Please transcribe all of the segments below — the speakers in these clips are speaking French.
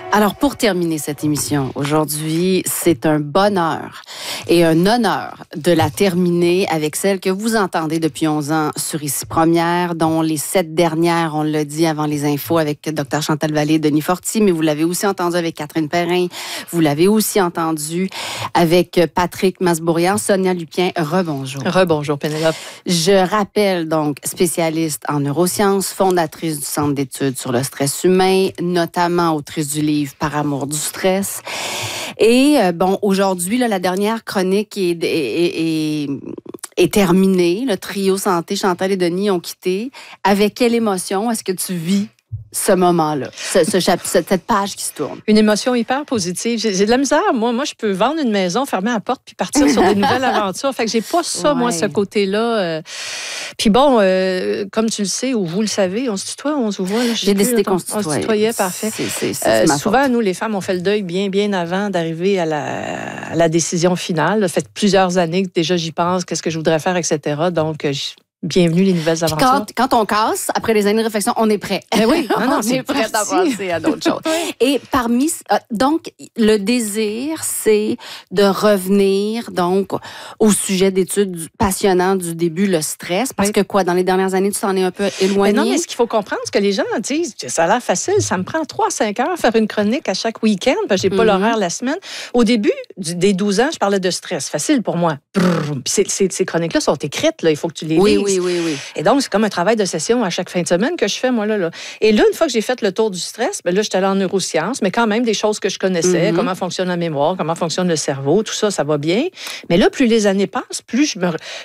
Alors, pour terminer cette émission, aujourd'hui, c'est un bonheur et un honneur de la terminer avec celle que vous entendez depuis 11 ans sur Ici Première, dont les 7 dernières, on l'a dit avant les infos, avec Dr Chantal Vallée et Denis Forti, mais vous l'avez aussi entendu avec Catherine Perrin, vous l'avez aussi entendu avec Patrick Masbourian, Sonia Lupien. Rebonjour. Rebonjour, Pénélope. Je rappelle donc spécialiste en neurosciences, fondatrice du Centre d'études sur le stress humain, notamment autrice du livre Par amour du stress. Et bon, aujourd'hui, là, la dernière chronique est terminée. Le trio Santé, Chantal et Denis ont quitté. Avec quelle émotion est-ce que tu vis ce moment-là, cette page qui se tourne? Une émotion hyper positive. J'ai de la misère. Moi, je peux vendre une maison, fermer la porte, puis partir sur des nouvelles aventures. Fait que j'ai pas ça, moi, ce côté-là. Puis bon, comme tu le sais, ou vous le savez, on se tutoie, on se voit. J'ai décidé qu'on se tutoie. On se tutoyait, parfait. C'est souvent, nous, les femmes, on fait le deuil bien avant d'arriver à la décision finale. Ça fait plusieurs années que déjà j'y pense, qu'est-ce que je voudrais faire, etc. Donc, bienvenue les nouvelles aventures. Quand on casse, après les années de réflexion, on est prêt. Mais oui, on est prêt à penser à d'autres choses. Et parmi donc le désir, c'est de revenir donc au sujet d'études passionnant du début, le stress, parce que quoi, dans les dernières années, tu t'en es un peu éloigné. Mais non, mais ce qu'il faut comprendre, c'est que les gens disent, ça a l'air facile, ça me prend 3 à 5 heures faire une chronique à chaque week-end, parce que j'ai pas l'horaire la semaine. Au début des 12 ans, je parlais de stress, facile pour moi. Ces chroniques-là sont écrites, là, il faut que tu les lises. Oui. Et donc, c'est comme un travail de session à chaque fin de semaine que je fais, moi, là. Et là, une fois que j'ai fait le tour du stress, là, j'étais allée en neurosciences, mais quand même des choses que je connaissais, comment fonctionne la mémoire, comment fonctionne le cerveau, tout ça, ça va bien. Mais là, plus les années passent, plus je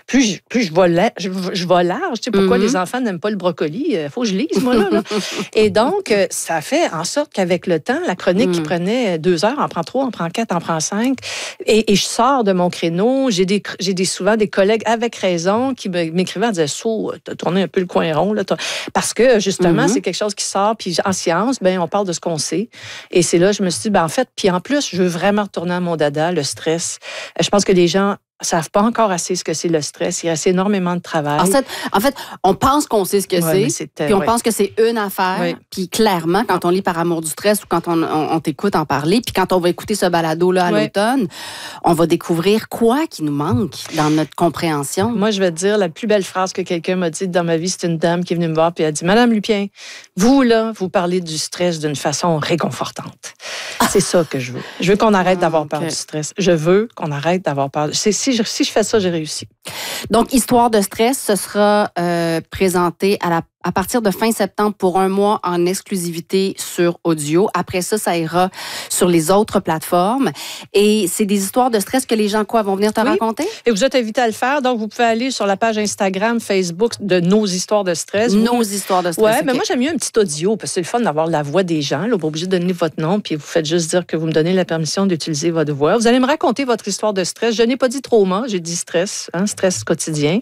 vais large. Tu sais, pourquoi les enfants n'aiment pas le brocoli? Il faut que je lise, moi, là. Et donc, ça fait en sorte qu'avec le temps, la chronique qui prenait 2 heures, en prend 3, en prend 4, en prend 5. Et je sors de mon créneau. J'ai souvent des collègues avec raison qui m'écrivaient en disant, t'as tourné un peu le coin rond, là. Parce que, justement, c'est quelque chose qui sort. Puis en science, on parle de ce qu'on sait. Et c'est là, je me suis dit, en fait, puis en plus, je veux vraiment retourner à mon dada, le stress. Je pense que les gens savent pas encore assez ce que c'est le stress. Il reste énormément de travail. En fait, on pense qu'on sait ce que c'est, puis on pense que c'est une affaire. Puis clairement, quand on lit Par amour du stress ou quand on t'écoute en parler, puis quand on va écouter ce balado-là à l'automne, on va découvrir quoi qui nous manque dans notre compréhension. Moi, je vais te dire, la plus belle phrase que quelqu'un m'a dite dans ma vie, c'est une dame qui est venue me voir puis elle a dit, Madame Lupien, vous, là, vous parlez du stress d'une façon réconfortante. C'est ça que je veux. Je veux qu'on arrête d'avoir peur du stress. Je veux qu'on arrête d'avoir peur. Si je fais ça, j'ai réussi. Donc, Histoire de stress, ce sera présenté à partir de fin septembre pour 1 mois en exclusivité sur audio. Après ça, ça ira sur les autres plateformes. Et c'est des histoires de stress que les gens, vont venir te raconter? Et vous êtes invité à le faire. Donc, vous pouvez aller sur la page Instagram, Facebook de Nos histoires de stress. Nos histoires de stress. Oui, mais moi, j'aime mieux un petit audio parce que c'est le fun d'avoir la voix des gens. Là, vous n'êtes pas obligé de donner votre nom, puis vous faites juste dire que vous me donnez la permission d'utiliser votre voix. Vous allez me raconter votre histoire de stress. Je n'ai pas dit trauma, j'ai dit stress, stress quotidien.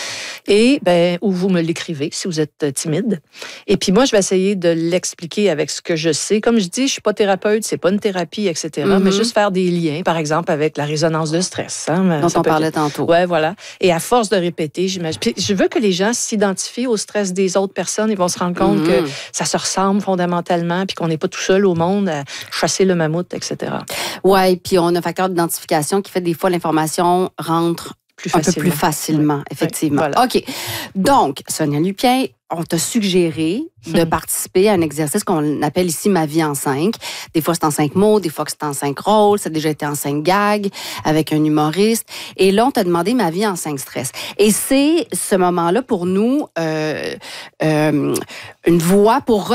Et, ou vous me l'écrivez si vous êtes timide. Et puis moi, je vais essayer de l'expliquer avec ce que je sais. Comme je dis, je suis pas thérapeute, c'est pas une thérapie, etc. Mais juste faire des liens, par exemple, avec la résonance de stress. Dont on parlait tantôt. Oui, voilà. Et à force de répéter, j'imagine. Puis je veux que les gens s'identifient au stress des autres personnes. Ils vont se rendre compte que ça se ressemble fondamentalement, puis qu'on n'est pas tout seul au monde à chasser le mammouth, etc. Oui, puis on a un facteur d'identification qui fait des fois l'information rentre un peu plus facilement, effectivement. Voilà. OK. Donc, Sonia Lupien, on t'a suggéré de participer à un exercice qu'on appelle ici Ma vie en 5. Des fois, c'est en 5 mots, des fois, c'est en 5 rôles. Ça a déjà été en 5 gags avec un humoriste. Et là, on t'a demandé Ma vie en 5 stress. Et c'est ce moment-là, pour nous, une voie pour